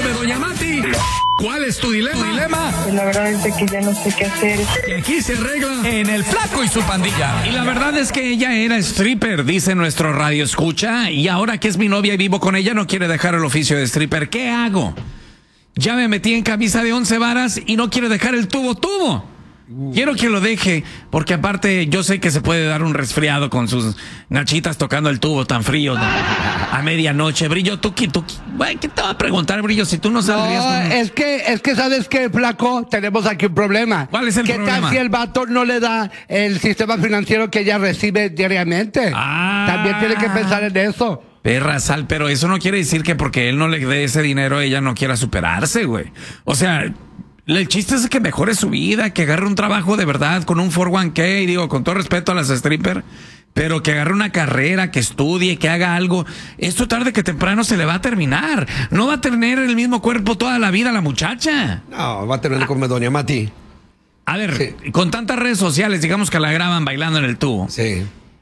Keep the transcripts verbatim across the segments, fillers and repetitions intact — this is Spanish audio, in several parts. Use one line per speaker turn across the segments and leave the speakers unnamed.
Resuelve, doña Mati. ¿Cuál es tu dilema? dilema?
Pues la verdad es que ya no sé qué hacer.
Y aquí se arregla en El Flaco y su Pandilla. Y la verdad es que ella era stripper, dice nuestro radio escucha. Y ahora que es mi novia y vivo con ella, no quiere dejar el oficio de stripper. ¿Qué hago? Ya me metí en camisa de once varas y no quiere dejar el tubo tubo. Quiero que lo deje, porque aparte yo sé que se puede dar un resfriado con sus nachitas tocando el tubo tan frío, ¿no? A medianoche. Brillo, tú, tú, ¿qué te va a preguntar, Brillo, si tú no saldrías?
No,
con...
es que, es que sabes que, Flaco, tenemos aquí un problema.
¿Cuál es el
¿Qué
problema?
¿Qué tal si el vato no le da el sistema financiero que ella recibe diariamente?
Ah.
También tiene que pensar en eso.
Perra, Sal, pero eso no quiere decir que porque él no le dé ese dinero ella no quiera superarse, güey. O sea... El chiste es que mejore su vida, que agarre un trabajo de verdad con un cuatro uno K, y digo, con todo respeto a las strippers, pero que agarre una carrera, que estudie, que haga algo. Esto tarde que temprano se le va a terminar. No va a tener el mismo cuerpo toda la vida la muchacha.
No, va a tener como doña Mati.
A ver,
Sí.
con tantas redes sociales, digamos que la graban bailando en el tubo.
Sí,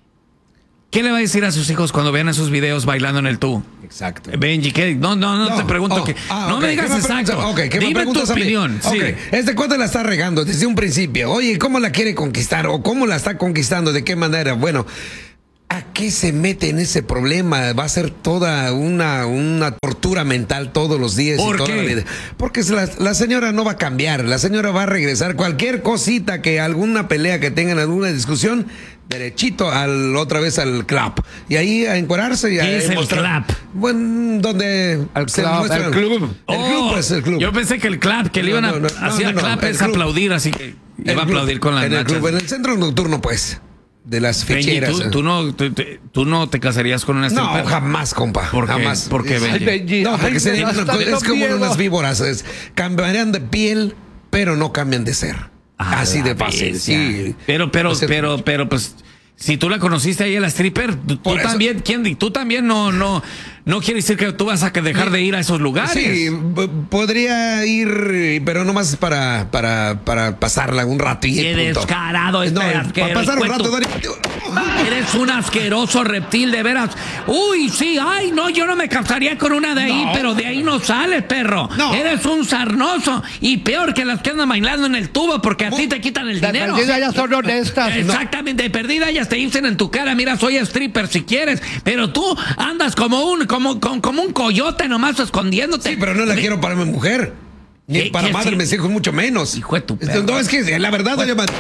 ¿Qué le va a decir a sus hijos cuando vean esos videos bailando en el tubo?
exacto.
Benji, ¿qué? No, no, no,
No,
te pregunto
oh,
que...
ah,
no
ok,
me digas
¿qué me
exacto.
preguntas? Ok, ¿qué me
Dime tu
preguntas a mí?
opinión.
Ok,
Sí.
este cuate la está regando desde un principio. Oye, ¿cómo la quiere conquistar? ¿O cómo la está conquistando? ¿De qué manera? Bueno, ¿a qué se mete en ese problema? Va a ser toda una, una tortura mental todos los días
¿Por
y toda
qué?
la vida. Porque la, la señora no va a cambiar. La señora va a regresar. Cualquier cosita que alguna pelea que tengan, alguna discusión, derechito al otra vez al club. Y ahí a encuerarse y a
¿Qué es el
mostrar-
club?
Bueno, donde
Al
se
club,
muestran-
el club.
El
Oh,
club es el club.
Yo pensé que el clap, que le
No,
iban a
no, no,
hacía
no, no,
clap
el
es
club.
aplaudir, así que
El
iba a
club,
aplaudir con las
en el club,
nachas.
en el centro nocturno, pues, de las
Benji,
ficheras.
¿tú, tú no, tú, tú- tú no te casarías con una
No,
stripper?
jamás, compa.
¿Por qué?
Jamás.
¿Por qué,
Es-
Benji?
Ay, Benji,
No, porque
ay,
sería
me
una
das
co- es
tanto
como
miedo.
unas víboras. Es, cambiarían de piel, pero no cambian de ser.
A
Así
la
de fácil.
bestia.
Sí.
Pero, pero,
O sea,
pero, pero, pues, si tú la conociste ahí a la stripper, tú, tú
Por eso-
también, ¿quién? Tú también no, no, no quiere decir que tú vas a que dejar de ir a esos lugares.
Sí, b- podría ir, pero nomás para, para, para pasarla un rato y
Qué
punto.
descarado,
No,
este
para pasar un
asqueroso.
rato. Dani.
Eres un asqueroso reptil, de veras. Uy, sí, ay, no, yo no me casaría con una de ahí,
No.
pero de ahí no sales, perro.
No.
Eres un sarnoso y peor que las que andan bailando en el tubo porque a ti te quitan el
De
dinero.
perdida ya son honestas.
Exactamente, de perdida ellas te dicen en tu cara, mira, soy stripper si quieres, pero tú andas como un, como, como, como un coyote nomás escondiéndote.
Sí, pero no la
Me-
quiero para mi mujer. Ni
¿Qué-
para
qué
madre,
sí?
mis hijos, mucho menos.
Hijo de tu
Este,
perro.
No, es que la verdad, doña Mati.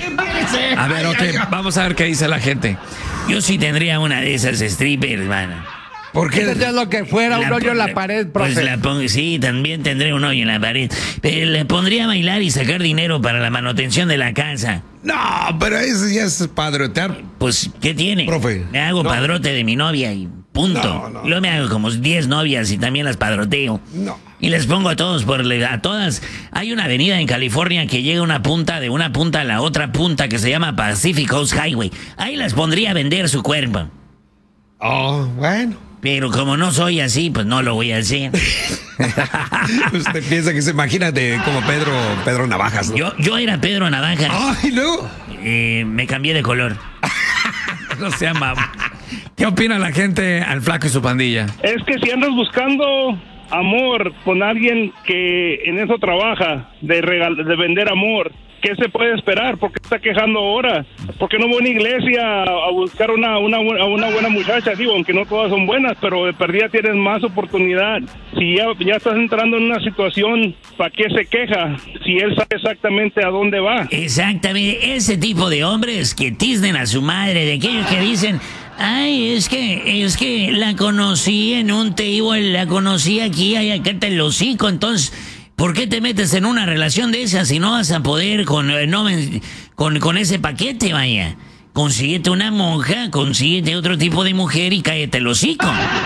A ver, ok, vamos a ver qué dice la gente.
Yo sí tendría una de esas strippers, hermano.
¿Por qué?
Eso es lo que fuera, un
La
hoyo en la
pon-
pared, profe.
Pues la pongo, sí, también tendré un hoyo en la pared. Pero le pondría a bailar y sacar dinero para la manutención de la casa.
No, pero eso ya es padrotear.
Pues, ¿qué tiene?
Profe,
Me hago
no.
padrote de mi novia y punto.
No, no.
Luego me hago como diez novias y también las padroteo.
No.
Y les pongo a todos por a todas. Hay una avenida en California que llega a una punta de una punta a la otra punta que se llama Pacific Coast Highway. Ahí las pondría a vender su cuerpo.
Oh, bueno.
Pero como no soy así, pues no lo voy a hacer.
Usted piensa que se imagina de como Pedro, Pedro Navajas, ¿no?
Yo, yo era Pedro Navajas.
Ay, luego.
Eh, me cambié de color.
No se llama. ¿Qué opina la gente al Flaco y su Pandilla?
Es que si andas buscando amor con alguien que en eso trabaja, de regal de vender amor, ¿qué se puede esperar? ¿Por qué está quejando ahora? ¿Por qué no voy a una iglesia a buscar una, una, bu- a una buena muchacha? Digo, aunque no todas son buenas, pero de perdida tienes más oportunidad. Si ya, ya estás entrando en una situación, ¿para qué se queja? Si él sabe exactamente a dónde va.
Exactamente, ese tipo de hombres que tiznen a su madre, de aquellos que dicen, ay, es que, es que la conocí en un table, la conocí aquí, ay, acá te lo hocico, entonces, ¿por qué te metes en una relación de esas si no vas a poder con, eh, no, ven- con, con ese paquete, vaya? Consíguete una monja, consíguete otro tipo de mujer y cállate el hocico.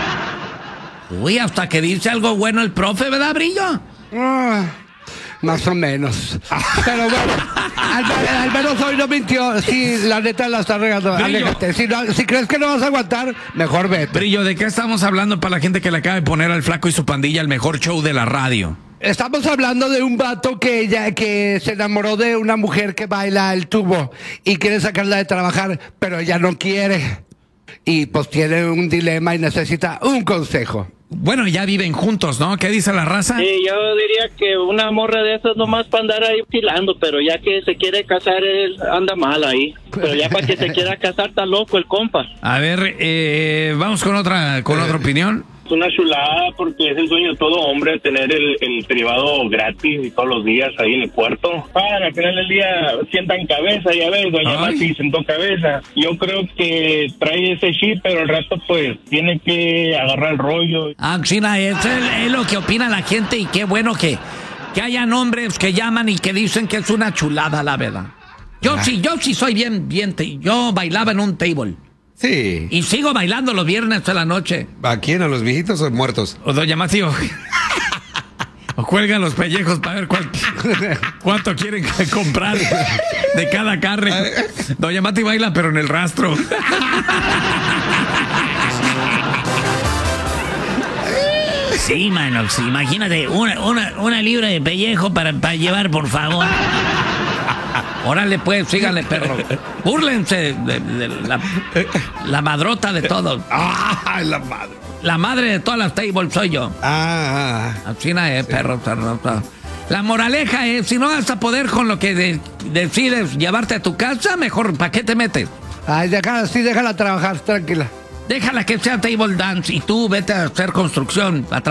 Uy, hasta que dice algo bueno el profe, ¿verdad, Brillo?
Ah, más o menos. Pero bueno, al, al menos hoy no mintió. Sí, la neta la está regando.
Brillo.
Aléjate. Si, no- si crees que no vas a aguantar, mejor vete.
Brillo, ¿de qué estamos hablando para la gente que le acaba de poner al Flaco y su Pandilla el mejor show de la radio?
Estamos hablando de un vato que ella, que se enamoró de una mujer que baila el tubo y quiere sacarla de trabajar, pero ella no quiere. y pues tiene un dilema y necesita un consejo.
Bueno, ya viven juntos, ¿no? ¿Qué dice la raza?
Sí, yo diría que una morra de esas nomás para andar ahí filando, pero ya que se quiere casar, él anda mal ahí. Pero ya para que se quiera casar, está loco el compa.
A ver, eh, vamos con otra, con otra opinión.
Es una chulada porque es el sueño de todo hombre tener el, el privado gratis y todos los días ahí en el cuarto. Para al final del día sientan cabeza, ya ves, doña Mati sentó cabeza. Yo creo que trae ese chip, pero al rato pues tiene que agarrar el rollo.
Ah, China, eso es, es lo que opina la gente y qué bueno que, que hayan hombres que llaman y que dicen que es una chulada, la verdad. Yo sí, yo sí soy bien, bien, yo bailaba en un table.
Sí.
Y sigo bailando los viernes de la noche.
¿A quién? ¿A los viejitos o muertos?
O doña Mati, o, o cuelgan los pellejos para ver cuál, cuánto quieren comprar de cada carne. Doña Mati baila, pero en el rastro.
Sí, mano, sí, imagínate, una, una, una libra de pellejo para, para llevar, por favor.
Órale, pues, síganle, perro. Búrlense de, de la, la madrota de todos.
¡Ah, la madre!
La madre de todas las tables soy yo.
Ah, ah.
Así no es, perro. perro, perro. La moraleja es, si no vas a poder con lo que de, decides llevarte a tu casa, mejor, ¿para qué te metes?
Ay, déjala, sí, déjala trabajar, tranquila.
Déjala que sea table dance y tú vete a hacer construcción, a